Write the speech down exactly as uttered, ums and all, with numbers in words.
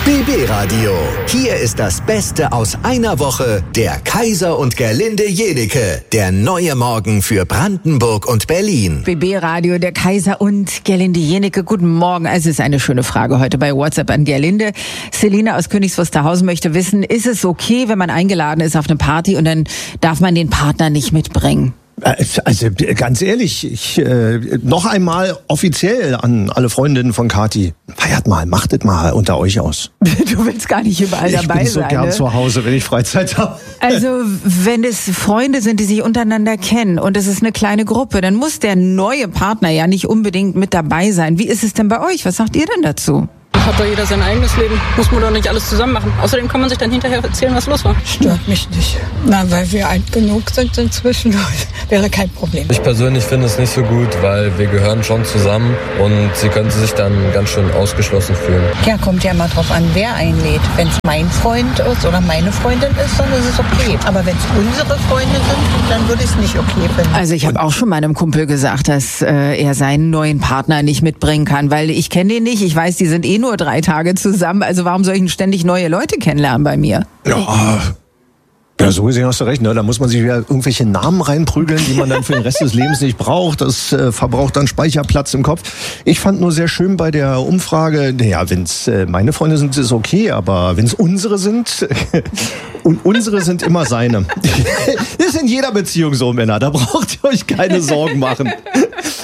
B B-Radio. Hier ist das Beste aus einer Woche. Der Kaiser und Gerlinde Jenike. Der neue Morgen für Brandenburg und Berlin. B B-Radio, der Kaiser und Gerlinde Jenike. Guten Morgen. Also es ist eine schöne Frage heute bei WhatsApp an Gerlinde. Selina aus Königs Wusterhausen möchte wissen, ist es okay, wenn man eingeladen ist auf eine Party und dann darf man den Partner nicht mitbringen? Also ganz ehrlich, ich, äh, noch einmal offiziell an alle Freundinnen von Kathi. Feiert mal, machtet mal unter euch aus. Du willst gar nicht überall ich dabei sein. Ich bin so sein, gern ne? zu Hause, wenn ich Freizeit habe. Also wenn es Freunde sind, die sich untereinander kennen und es ist eine kleine Gruppe, dann muss der neue Partner ja nicht unbedingt mit dabei sein. Wie ist es denn bei euch? Was sagt ihr denn dazu? Hat doch jeder sein eigenes Leben. Muss man doch nicht alles zusammen machen. Außerdem kann man sich dann hinterher erzählen, was los war. Stört mich nicht. Na, weil wir alt genug sind inzwischen, wäre kein Problem. Ich persönlich finde es nicht so gut, weil wir gehören schon zusammen und sie könnte sich dann ganz schön ausgeschlossen fühlen. Ja, kommt ja mal drauf an, wer einlädt. Wenn es mein Freund ist oder meine Freundin ist, dann ist es okay. Aber wenn es unsere Freunde sind, dann würde ich es nicht okay finden. Also ich habe auch schon meinem Kumpel gesagt, dass äh, er seinen neuen Partner nicht mitbringen kann, weil ich kenne den nicht. Ich weiß, die sind eh nur drei Tage zusammen, also warum soll ich denn ständig neue Leute kennenlernen bei mir? Ja, ja, so gesehen hast du recht, ne? Da muss man sich wieder irgendwelche Namen reinprügeln, die man dann für den Rest des Lebens nicht braucht. Das äh, verbraucht dann Speicherplatz im Kopf. Ich fand nur sehr schön bei der Umfrage, naja, wenn es äh, meine Freunde sind, ist okay, aber wenn es unsere sind, und unsere sind immer seine. Das ist in jeder Beziehung so, Männer, da braucht ihr euch keine Sorgen machen.